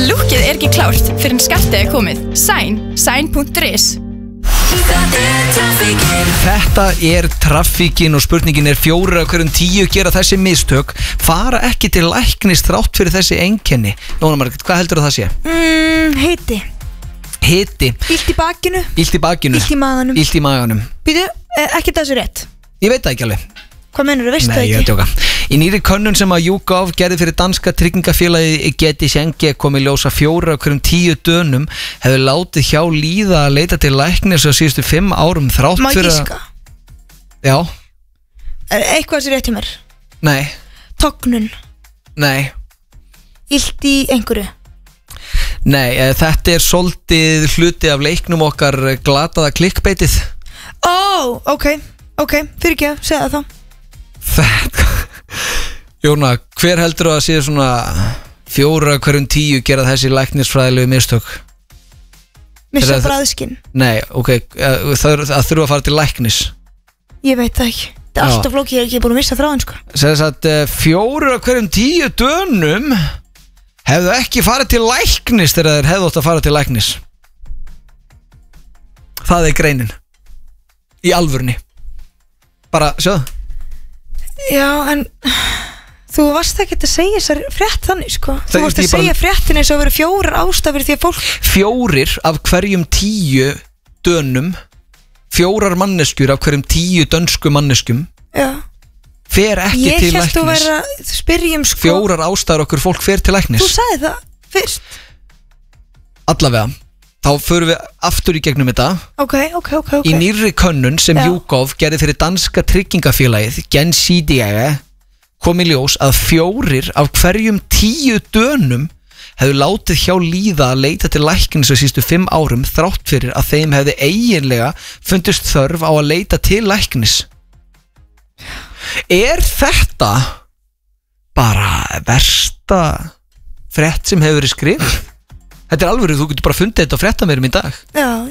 Lúkkið ekki klárt fyrir en skartið komið. Sign.is. Þetta traffíkin og spurningin 4 af hverjum 10 gera þessi mistök, fara ekki til læknis þrátt fyrir þessi einkenni. Jóna Margrét, hvað heldur það sé? Hiti. Illt í bakinu. Illt í maganum. Býtu, ekki þessu rétt? Ég veit það ekki alveg. Hvað meinarðu, veistu það ekki? Nei, ég tjóka. Í nýrri könnun sem að YouGov gerði fyrir danska tryggingafélagið GetISengi kom í ljós að 4 af hverjum 10 dönum hefur látið hjá líða að leita til læknis á síðustu 5 árum þrátt fyrir að... Má ég giska? Já. Eitthvað sem rétt hjá mér? Nei. Tognun? Nei. Illt í einhverju? Nei, þetta svolítið hluti af leiknum okkar glataða klikkbeitið. Ok, fyrir ekki að segja það þá. Þetta Jóna, hver heldur að sé svona 4 af hverjum 10 gera þessi læknisfræðilegu mistök? Missa bragðskyn? Nei, ok, það þurfa að fara til læknis. Ég veit það ekki. Þetta alltaf flókið, ég ekki búin að missa þráðin sko. Þess að 4 af hverjum 10 dönum hefðu ekki farið til læknis þegar þeir hefðu átt að fara til læknis. Það greinin. Í alvörni. Bara, sjáðu. Já, en þú varst ekki að segja þessar frétt þannig, sko. Þú varst að segja fréttin eins og verið 4 ástafir því að fólk... 4 af hverjum 10 dönum, 4 manneskjur af hverjum 10 dönsku manneskjum, fer ekki til læknis. Ég held þú verið að spyrja sko... 4 ástafir okkur fólk fer til læknis. Þú sagði það fyrst. Allavega. Þá förum við aftur í gegnum þetta. Ok. Í nýrri könnun sem YouGov gerði fyrir danska tryggingafélagið Gjensidige kom í ljós að 4 af hverjum 10 dönum hefðu látið hjá líða að leita til læknis á síðustu 5 árum þrátt fyrir að þeim hefði eiginlega fundist þörf á að leita til læknis. Þetta bara versta frétt sem hefur verið skrifið? Þetta alveg, þú getur bara fundið þetta og frétta mér í dag.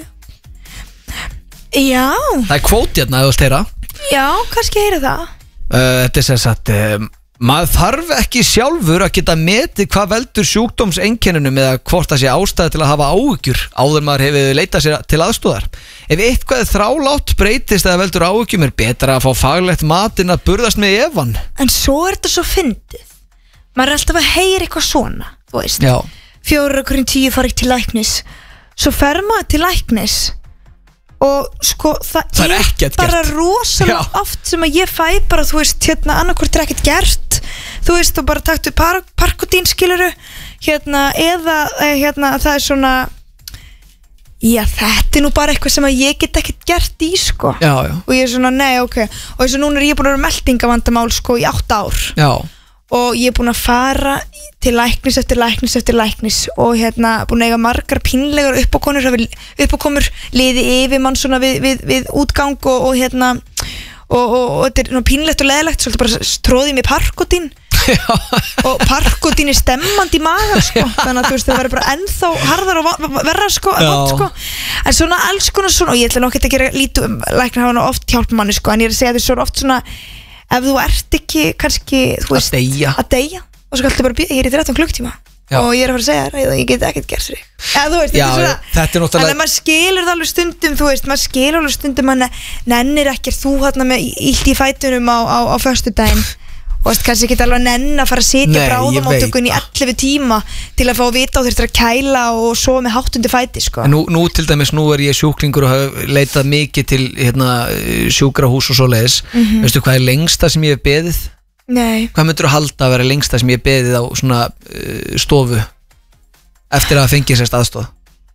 Já. Það kvóti hérna eða steyra. Já, kannski heyra það. Þetta sem sagt, maður þarf ekki sjálfur að geta metið hvað veldur sjúkdómseinkennunum eða hvort það sé ástæða til að hafa áhyggjur áður maður hefur leitað sér til aðstoðar. Ef eitthvað þrálátt breytist eða veldur áhyggjum betra að fá faglegt mat en að burðast með evan. En svo þetta svo fyndið. Maður alltaf að heyra eitthvað svona, þú veist. Já. 4 af hverjum 10 fara ekki til læknis. Svo fer maður til læknis og sko það bara rosalega oft sem að ég fæ bara, þú veist, annarkvort ekkert gert, þú veist, og bara taktu Parkotin, skiluru, eða það svona já, þetta nú bara eitthvað sem að ég get ekkert gert í, sko. Já. Og ég svona, nei, ok. Og eins og núna ég búin að vera meldingavandamál, sko, í 8 ár. Já. Og ég búin að fara til læknis eftir læknis og búin að eiga margar pínlegar uppákomur liði yfir mann svona við útgang og þetta pínlegt og leðilegt, svolítið bara tróðið mér Parkotin. Og Parkotin stemmandi í maga, sko. Þannig að þú veist, það verður bara ennþá harðar og verra, sko, en svona alls konar svona, og ég ætla nokkið að gera lítið læknar hafa oft hjálp manni, sko, en ég að segja þetta svo oft svona ef þú ert ekki kannski, þú veist, að deyja og svo kannski bara býða, ég í 13 klukktíma og ég að fara að segja þér að ég get ekkert gert fyrir þú veist, þetta er svona en maður skilur það alveg stundum, þú veist, maður skilur alveg stundum að nennir ekkert þú með illt í fætunum á föstudaginn og veist, kannski ekki alveg nenn að fara að sitja bráðamóttökun í 11 tíma til að fá að vita og þurftir að kæla og sofa með háttundi fæti, sko. Nú til dæmis, nú ég sjúklingur og hafa leitað mikið til sjúkrahús og svoleiðis. Veistu hvað lengsta sem ég hef beðið? Nei. Hvað myndirðu halda að vera lengsta sem ég hef beðið á svona stofu eftir að fengið sérst aðstoð?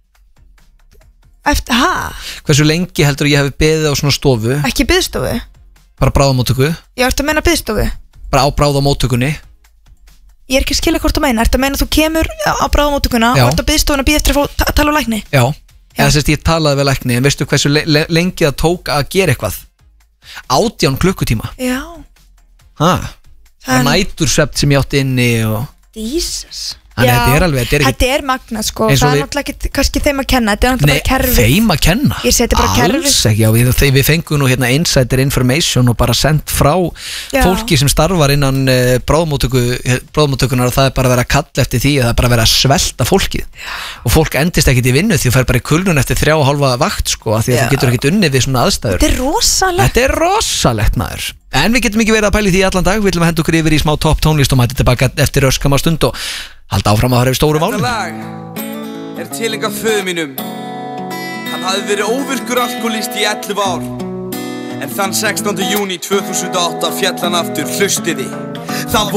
Hversu lengi heldur ég hef beðið á svona stofu? Ekki biðstofu? Bara bráðamóttöku? Já, ertu að meina biðstofu? Bara á bráðamóttökunni. Ég ekki að skilja hvort þú meina. Ertu að meina að þú kemur á bráðamóttökuna og ertu að biðstofuna að bíða eftir að tala um lækni? Já. Það sést ég talaði við lækni, en veistu hversu lengi það tók að gera eitthvað? 18 klukkutíma. Já. Það nætursvefn sem ég átti inni og... Jesus. Þannig þetta er alveg Þetta er magnað sko, það er náttúrulega ekki kannski þeim að kenna, þetta er náttúrulega bara kerfið. Nei, þeim að kenna? Ég seti bara kerfið. Alls ekki, já, við fengum nú hérna insider information og bara sendt frá fólki sem starfar innan bráðmóttökunar og það er bara verið að kalla eftir því að það er bara verið að svelta fólkið og fólk endist ekkit í vinnu því þú fær bara í kulnun eftir 3,5 vakt sko, af því að þú getur ekkit unnið við svona aðstæður. Þetta er rosalegt maður. En við getum ekki verið að pæli því allan dag. Við ætlum að henda okkur yfir í smá topp tónlist og mæti tilbaka eftir öskama stund og halda áfram að fara yfir stóru málum. Þetta lag er tilengað föður mínum. Hann hafði verið óvirkur alkoholist í 11 ár. En þann 16. júní 2008 féll hann aftur, hlustiði.